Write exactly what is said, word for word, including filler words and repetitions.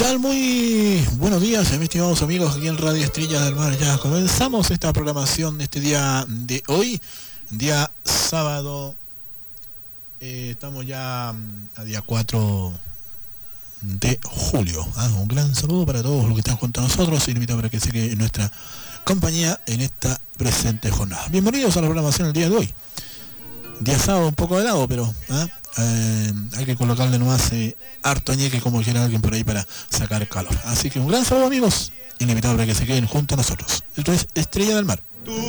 tal? Muy buenos días, mis estimados amigos, aquí en Radio Estrella del Mar. Ya comenzamos esta programación de este día de hoy, día sábado. Eh, estamos ya a día cuatro de julio. ¿Ah? Un gran saludo para todos los que están junto a nosotros y les invito para que se quede en nuestra compañía en esta presente jornada. Bienvenidos a la programación del día de hoy. Día sábado, un poco helado, pero ¿ah? eh, hay que colocarle nomás eh, harto añeque, como quiera alguien por ahí, para sacar calor. Así que un gran saludo, amigos, y les invito para que se queden junto a nosotros. Esto es Estrella del Mar.